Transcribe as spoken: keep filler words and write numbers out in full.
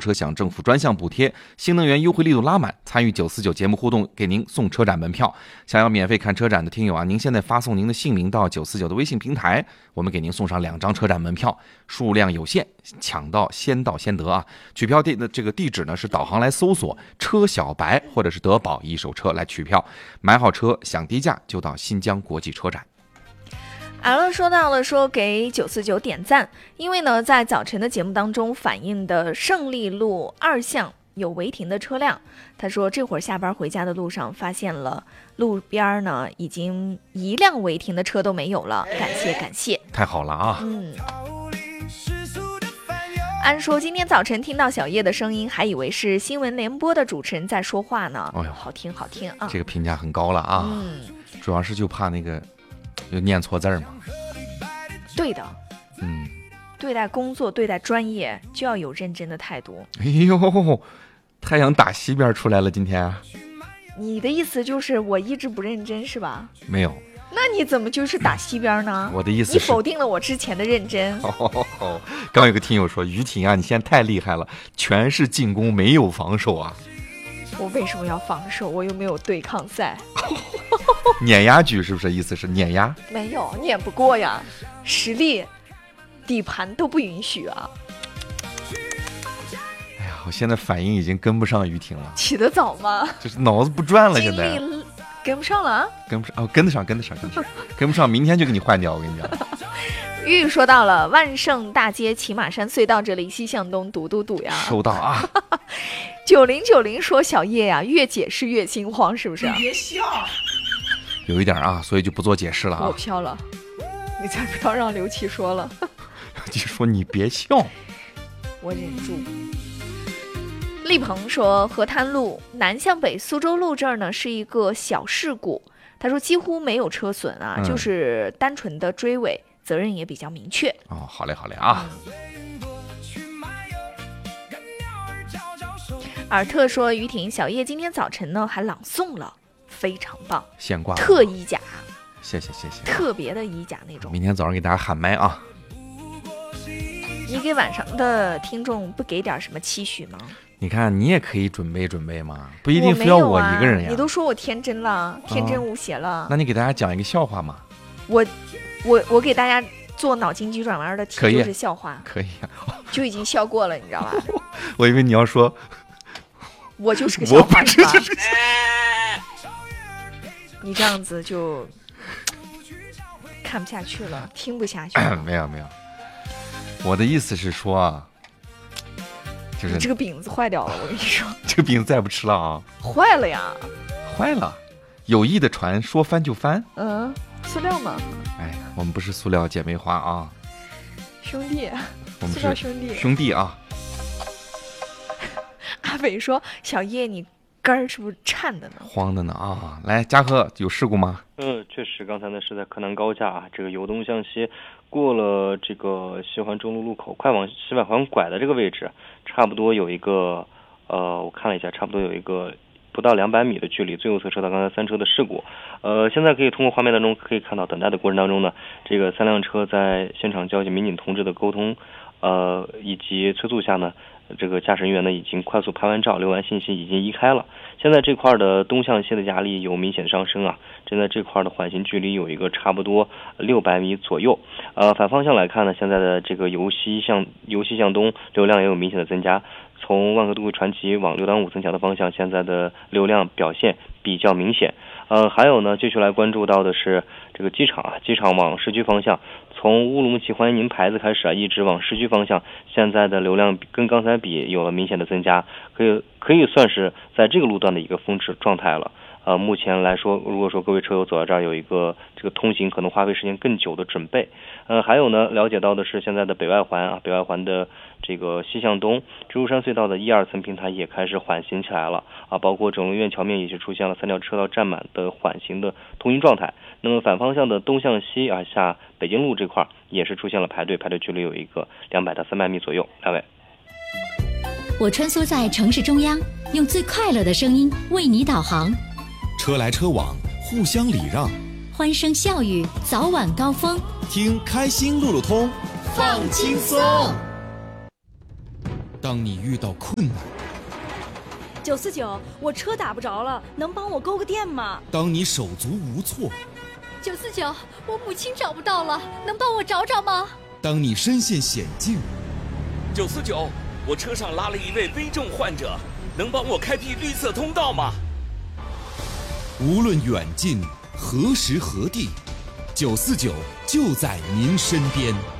车享政府专项补贴，新能源优惠力度拉满。参与九四九节目互动，给您送车展门票。想要免费看车展的听友啊，您现在发送您的姓名到九四九的微信平台，我们给您送上两张车展门票，数量有限，抢到先到先得啊！取票地的这个地址呢是导航来搜索车小白或者是德宝一手车来取票，买好车享低价就到新疆国际车展。 阿乐说到了说给九四九点赞，因为呢在早晨的节目当中反映的胜利路二巷有违停的车辆，他说这会儿下班回家的路上发现了路边呢已经一辆违停的车都没有了，感谢感谢， 太好了啊！ 嗯。按说今天早晨听到小叶的声音，还以为是新闻联播的主持人在说话呢。 哎呦， 好听好听啊！ 这个评价很高了啊。 嗯， 主要是就怕那个就念错字嘛。 对的。 嗯， 对待工作、对待专业就要有认真的态度。 哎呦，太阳打西边出来了，今天。 你的意思就是我一直不认真是吧？ 没有。 那你怎么就是打西边呢？ 我的意思是， 你否定了我之前的认真。 哦，刚有个听友说，于婷啊，你现在太厉害了，全是进攻，没有防守啊。 我为什么要防守？我又没有对抗赛。 碾压局是不是？意思是碾压？ 没有，碾不过呀，实力、底盘都不允许啊。 哎呀，我现在反应已经跟不上于婷了。 起得早吗？ 就是脑子不转了，现在。 跟不上了啊！ 跟不上哦，跟得上，跟得上，跟得上，跟不上，明天就给你换掉。我跟你讲， 玉说到了万盛大街骑马山隧道这里西向东堵堵堵呀！ 收到啊！ 九零九零说小叶呀、啊，越解释越心慌，是不是？ 你别笑， 有一点啊，所以就不做解释了啊。 我飘了，你才不要让刘琦说了。 刘琦说你别笑， 我忍住。力鹏说，河滩路南向北苏州路这儿呢是一个小事故，他说几乎没有车损啊、嗯，就是单纯的追尾，责任也比较明确。 哦，好嘞好嘞啊。 尔特说，于婷小叶今天早晨呢还朗诵了，非常棒， 现挂特衣甲， 谢谢谢谢， 特别的衣甲那种。 明天早上给大家喊麦啊。 你给晚上的听众不给点什么期许吗？ 你看，你也可以准备准备嘛，不一定非要我一个人呀。 啊、你都说我天真了，天真无邪了、哦。 那你给大家讲一个笑话嘛？ 我，我，我给大家做脑筋急转弯的题就是笑话， 可以，可以就已经笑过了，你知道吧？ 我以为你要说， 我就是个笑话，是吧？你这样子就看不下去了，听不下去了。 没有没有，我的意思是说啊。就是、 你这个饼子坏掉了，我跟你说， 这个饼子再不吃了啊！ 坏了呀！ 坏了，有意的船说翻就翻。 嗯，塑料吗？ 哎，我们不是塑料姐妹花啊， 兄弟， 我们是兄弟， 兄弟啊。 阿伟说：“小叶，你根儿是不是颤的呢？ 慌的呢啊！”来，嘉禾有事故吗？ 嗯，确实，刚才呢是在柯南高架啊，这个由东向西。过了这个西环中路路口，快往西外环拐的这个位置，差不多有一个，呃，我看了一下，差不多有一个不到两百米的距离，最右侧车道刚才三车的事故。呃，现在可以通过画面当中可以看到，等待的过程当中呢，这个三辆车在现场交警民警同志的沟通，呃，以及催促下呢，这个驾驶人员呢已经快速拍完照、留完信息，已经移开了。现在这块的东向西的压力有明显上升啊，现在这块的缓行距离有一个差不多六百米左右。呃，反方向来看呢，现在的这个由西向由西向东流量也有明显的增加。从万科都会传奇往六段五层桥的方向，现在的流量表现比较明显。呃，还有呢，继续来关注到的是这个机场啊，机场往市区方向，从乌鲁木齐欢迎您牌子开始啊，一直往市区方向，现在的流量跟刚才比有了明显的增加，可以可以算是在这个路段的一个峰值状态了。呃，目前来说，如果说各位车友走到这儿有一个这个通行可能花费时间更久的准备。呃，还有呢，了解到的是现在的北外环啊，北外环的这个西向东蜘蛛山隧道的一二层平台也开始缓行起来了啊，包括整容院桥面也是出现了三条车道占满的缓行的通行状态。那么反方向的东向西啊，下北京路这块也是出现了排队，排队距离有一个两百到三百米左右。两位， 我穿梭在城市中央，用最快乐的声音为你导航。 车来车往，互相礼让， 欢声笑语，早晚高峰， 听开心路路通， 放轻松。 当你遇到困难， 九四九，我车打不着了，能帮我勾个电吗？ 当你手足无措， 九四九，我母亲找不到了，能帮我找找吗？ 当你身陷险境， 九四九，我车上拉了一位危重患者，能帮我开辟绿色通道吗？ 无论远近，何时何地，九四九就在您身边。